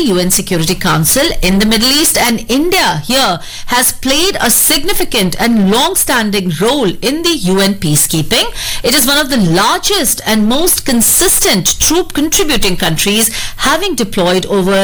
UN Security Council in the Middle East, and India here has played a significant and long-standing role in the UN peacekeeping. It is one of the largest and most consistent troop contributing countries, having deployed over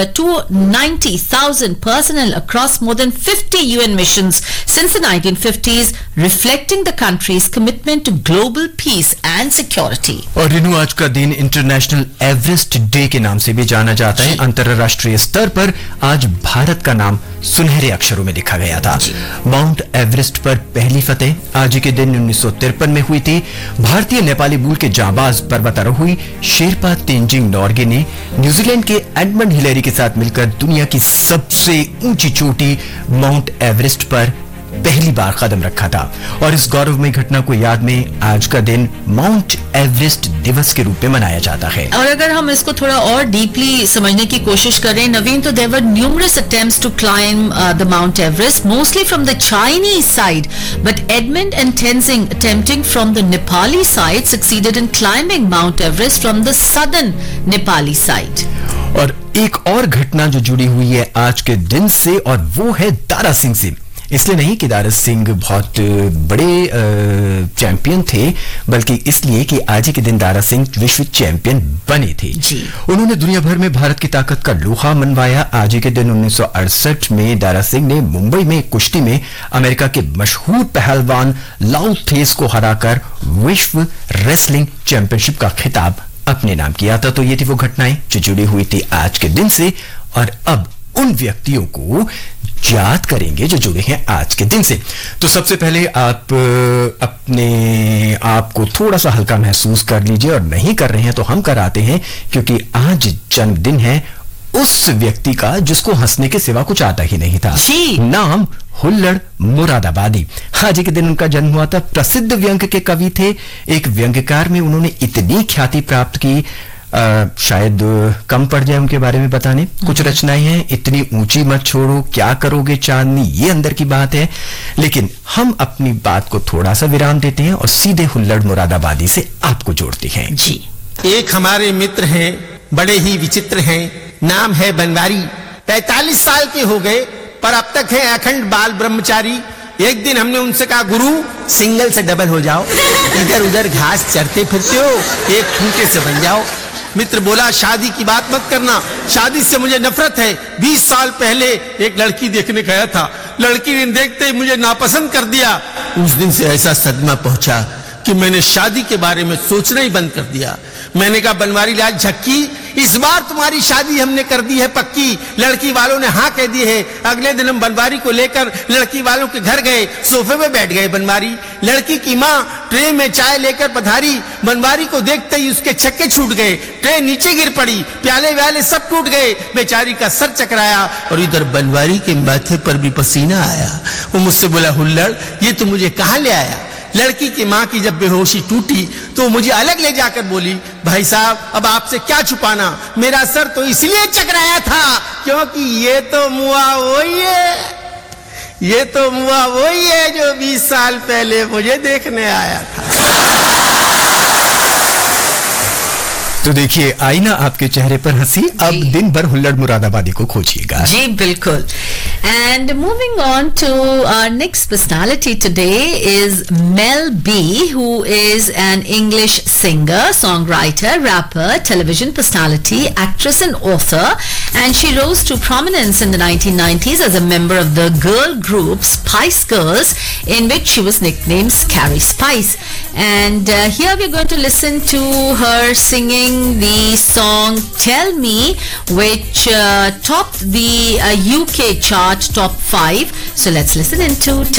290,000 personnel across more than 50 UN missions since the 1950s, reflecting the country's commitment to global peace and security. और रिनू, आज का दिन international Everest day के नाम से भी जाना जाता है। अंतर्राष्ट्रीय स्तर पर आज भारत का नाम सुनहरे अक्षरों में लिखा गया था। माउंट एवरेस्ट पर पहली फतेह आज के दिन 1953 में हुई थी। भारतीय नेपाली मूल के जांबाज पर्वतारोही शेरपा तेंजिंग नोर्गे ने न्यूजीलैंड के एडमंड हिलेरी के साथ मिलकर दुनिया की सबसे ऊंची चोटी माउंट एवरेस्ट पर पहली बार कदम रखा था। और इस गौरवमयी घटना को याद में आज का दिन माउंट एवरेस्ट दिवस के रूप में मनाया जाता है। और अगर हम इसको थोड़ा और डीपली समझने की कोशिश करें नवीन, तो there were numerous attempts to climb the mount Everest, mostly from the Chinese side, but Edmund and Tenzing attempting from the Nepali side succeeded in climbing mount Everest from the southern Nepali side. और एक और घटना जो जुड़ी हुई है आज के दिन से, और वो है दारा सिंह से। इसलिए नहीं कि दारा सिंह बहुत बड़े चैंपियन थे, बल्कि इसलिए कि आज ही के दिन दारा सिंह विश्व चैंपियन बने थे। उन्होंने दुनिया भर में भारत की ताकत का लोहा मनवाया। आज ही के दिन 1968 में दारा सिंह ने मुंबई में कुश्ती में अमेरिका के मशहूर पहलवान लाउ थेस को हराकर विश्व रेसलिंग चैंपियनशिप का खिताब अपने नाम किया था। तो ये थी वो घटनाएं जो जुड़ी हुई थी आज के दिन से। और अब उन व्यक्तियों को याद करेंगे जो जुड़े हैं आज के दिन से। तो सबसे पहले आप अपने आप को थोड़ा सा हल्का महसूस कर लीजिए, और नहीं कर रहे हैं तो हम कराते हैं, क्योंकि आज जन्मदिन है उस व्यक्ति का जिसको हंसने के सिवा कुछ आता ही नहीं था। नाम हुल्लड़ मुरादाबादी। आज के दिन उनका जन्म हुआ था। प्रसिद्ध व्यंग्य के कवि थे। एक व्यंग्यकार में उन्होंने इतनी ख्याति प्राप्त की, शायद कम पड़ जाए उनके बारे में बताने। कुछ रचनाएं हैं, इतनी ऊंची मत छोड़ो, क्या करोगे चांदनी, ये अंदर की बात है। लेकिन हम अपनी बात को थोड़ा सा विराम देते हैं और सीधे हुल्लड़ मुरादाबादी से आपको जोड़ते हैं। जी, एक हमारे मित्र हैं, बड़े ही विचित्र हैं, नाम है बनवारी। 45 साल के हो गए पर अब तक है अखंड बाल ब्रह्मचारी। एक दिन हमने उनसे कहा, गुरु सिंगल से डबल हो जाओ, इधर उधर घास चरते फिरते हो, एक खूंटे से बन जाओ। मित्र बोला, शादी की बात मत करना, शादी से मुझे नफरत है। 20 साल पहले एक लड़की देखने गया था, लड़की ने देखते ही मुझे नापसंद कर दिया। उस दिन से ऐसा सदमा पहुंचा कि मैंने शादी के बारे में सोचना ही बंद कर दिया। मैंने कहा, बनवारी लाल झक्की, इस बार तुम्हारी शादी हमने कर दी है पक्की। लड़की वालों ने हाँ कह दी है। अगले दिन हम बनवारी को लेकर लड़की वालों के घर गए, सोफे में बैठ गए बनवारी। लड़की की माँ ट्रे में चाय लेकर पधारी। बनवारी को देखते ही उसके छक्के छूट गए, ट्रे नीचे गिर पड़ी, प्याले व्याले सब टूट गए। बेचारी का सर चकराया और इधर बनवारी के माथे पर भी पसीना आया। वो मुझसे बोला, हुल्लड़ ये तो मुझे कहाँ ले आया? लड़की की मां की जब बेहोशी टूटी तो मुझे अलग ले जाकर बोली, भाई साहब अब आपसे क्या छुपाना, मेरा सर तो इसलिए चकराया था क्योंकि ये तो मुआ वही है, ये तो मुआ वही है जो 20 साल पहले मुझे देखने आया था। तो देखिए, आई ना आपके चेहरे पर हंसी। अब दिन भर हुल्लड़ मुरादाबादी को खोजिएगा। जी बिल्कुल। And moving on to our next personality today is Mel B, who is an English singer, songwriter, rapper, television personality, actress and author, and she rose to prominence in the 1990s as a member of the girl group Spice Girls, in which she was nicknamed Scary Spice. And here we're going to listen to her singing the song Tell Me, which topped the UK chart top 5. So let's listen into